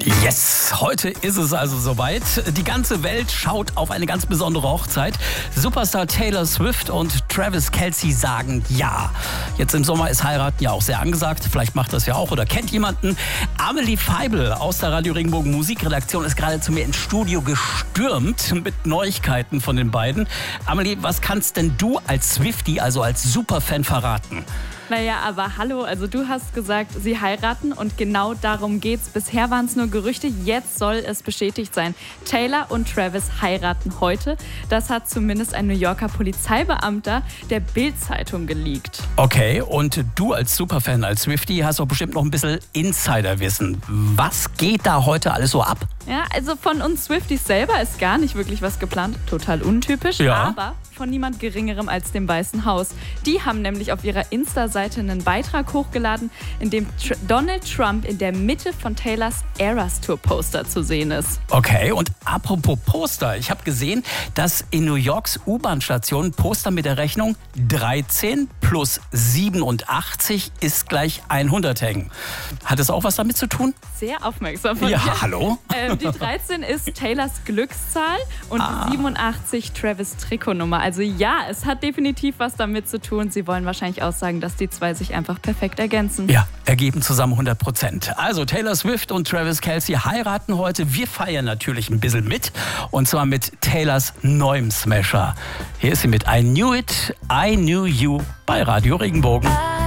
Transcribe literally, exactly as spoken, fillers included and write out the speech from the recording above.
Yes, heute ist es also soweit. Die ganze Welt schaut auf eine ganz besondere Hochzeit. Superstar Taylor Swift und Travis Kelce sagen ja. Jetzt im Sommer ist Heiraten ja auch sehr angesagt. Vielleicht macht das ja auch oder kennt jemanden. Amelie Feibel aus der Radio Regenbogen Musikredaktion ist gerade zu mir ins Studio gestürmt mit Neuigkeiten von den beiden. Amelie, was kannst denn du als Swiftie, also als Superfan, verraten? Naja, aber hallo, also du hast gesagt, sie heiraten und genau darum geht's. Bisher waren es nur Gerüchte, jetzt soll es bestätigt sein. Taylor und Travis heiraten heute. Das hat zumindest ein New Yorker Polizeibeamter der Bild-Zeitung geleakt. Okay, und du als Superfan, als Swiftie, hast doch bestimmt noch ein bisschen Insiderwissen. Was geht da heute alles so ab? Ja, also von uns Swifties selber ist gar nicht wirklich was geplant. Total untypisch, ja. aber von niemand Geringerem als dem Weißen Haus. Die haben nämlich auf ihrer Insta-Seite einen Beitrag hochgeladen, in dem Tr- Donald Trump in der Mitte von Taylors Eras Tour Poster zu sehen ist. Okay, und apropos Poster, ich habe gesehen, dass in New Yorks U-Bahn-Stationen Poster mit der Rechnung dreizehn plus siebenundachtzig ist gleich hundert hängen. Hat das auch was damit zu tun? Sehr aufmerksam von Ja, dir. hallo? Äh, die dreizehn ist Taylors Glückszahl und Ah. die siebenundachtzig Travis Trikotnummer. Also ja, es hat definitiv was damit zu tun. Sie wollen wahrscheinlich auch sagen, dass die zwei sich einfach perfekt ergänzen. Ja, ergeben zusammen hundert Prozent. Also Taylor Swift und Travis Kelce heiraten heute. Wir feiern natürlich ein bisschen mit. Und zwar mit Taylors neuem Smasher. Hier ist sie mit I Knew It, I Knew You bei Radio Regenbogen.